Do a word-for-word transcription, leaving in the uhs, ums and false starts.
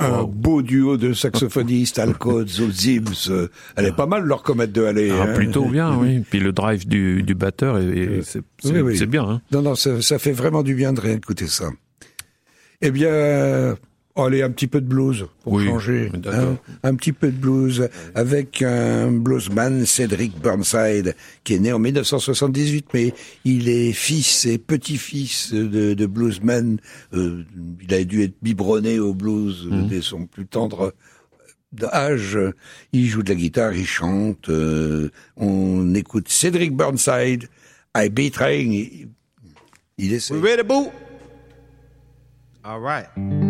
Un beau duo de saxophonistes, Al Coates, aux Zims. Elle est pas mal, leur comète de Halley. Ah, hein. plutôt bien, oui. Puis le drive du, du batteur, est, est, c'est, c'est, oui, oui. c'est bien. Hein. Non, non, ça, ça fait vraiment du bien de réécouter ça. Eh bien, allez, un petit peu de blues pour oui, changer. Hein, un petit peu de blues avec un bluesman, Cedric Burnside, qui est né en dix-neuf cent soixante-dix-huit, mais il est fils et petit-fils de, de bluesman. Euh, il a dû être biberonné au blues mmh. dès son plus tendre âge. Il joue de la guitare, il chante. Euh, on écoute Cedric Burnside, I Be Trying. Il essaie. We ready, boo? All right.